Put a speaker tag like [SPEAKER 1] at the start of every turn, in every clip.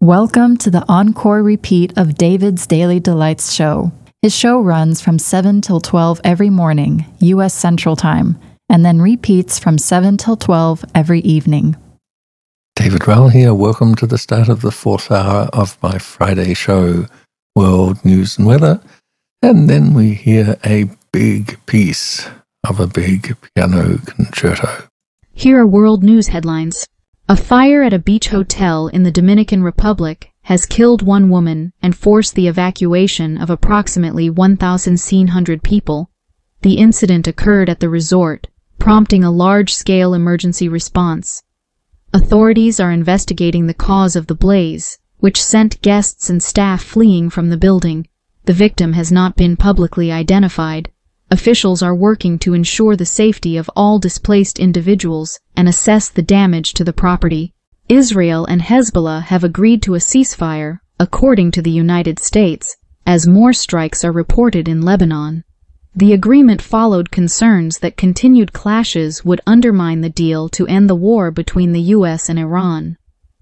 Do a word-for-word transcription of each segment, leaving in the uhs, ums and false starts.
[SPEAKER 1] Welcome to the encore repeat of David's Daily Delights show. His show runs from seven till twelve every morning, U S Central Time, and then repeats from seven till twelve every evening.
[SPEAKER 2] David Rowell here. Welcome to the start of the fourth hour of my Friday show, World News and Weather. And then we hear a big piece of a big piano concerto.
[SPEAKER 3] Here are world news headlines. A fire at a beach hotel in the Dominican Republic has killed one woman and forced the evacuation of approximately one thousand six hundred people. The incident occurred at the resort, prompting a large-scale emergency response. Authorities are investigating the cause of the blaze, which sent guests and staff fleeing from the building. The victim has not been publicly identified. Officials are working to ensure the safety of all displaced individuals and assess the damage to the property. Israel and Hezbollah have agreed to a ceasefire, according to the United States, as more strikes are reported in Lebanon. The agreement followed concerns that continued clashes would undermine the deal to end the war between the U S and Iran.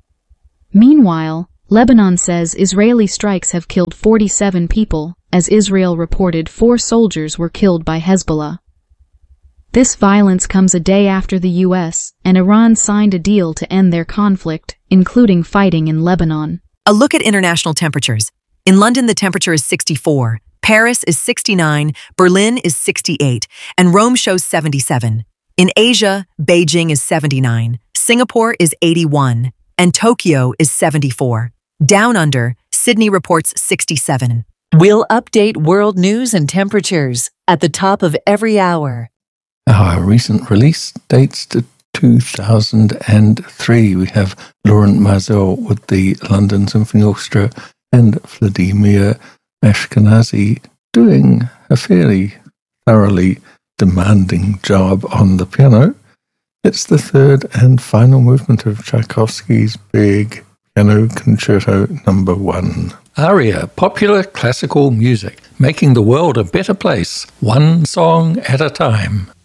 [SPEAKER 3] Meanwhile, Lebanon says Israeli strikes have killed forty-seven people, as Israel reported four soldiers were killed by Hezbollah. This violence comes a day after the U S and Iran signed a deal to end their conflict, including fighting in Lebanon.
[SPEAKER 4] A look at international temperatures. In London, the temperature is sixty-four, Paris is sixty-nine, Berlin is sixty-eight, and Rome shows seventy-seven. In Asia, Beijing is seventy-nine, Singapore is eighty-one, and Tokyo is seventy-four. Down under, Sydney reports sixty-seven.
[SPEAKER 5] We'll update world news and temperatures at the top of every hour.
[SPEAKER 2] Our recent release dates to two thousand three. We have Laurent Mazel with the London Symphony Orchestra and Vladimir Ashkenazy doing a fairly thoroughly demanding job on the piano. It's the third and final movement of Tchaikovsky's big Piano Concerto Number One. Aria, popular classical music, making the world a better place, one song at a time.